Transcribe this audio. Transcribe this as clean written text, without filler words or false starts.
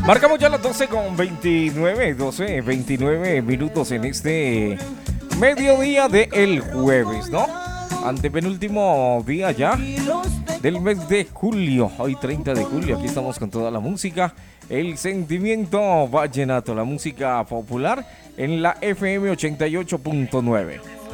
Marcamos ya las 12:29 minutos en este mediodía de el jueves, ¿no? Antepenúltimo día ya del mes de julio, hoy 30 de julio, aquí estamos con toda la música, el sentimiento vallenato, la música popular en la FM 88.9.